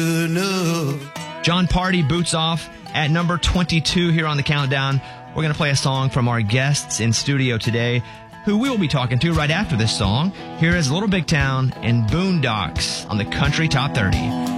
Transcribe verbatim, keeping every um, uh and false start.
John Party, Boots Off, at number twenty-two here on the countdown. We're going to play a song from our guests in studio today, who we will be talking to right after this song. Here is Little Big Town and Boondocks on the Country Top thirty.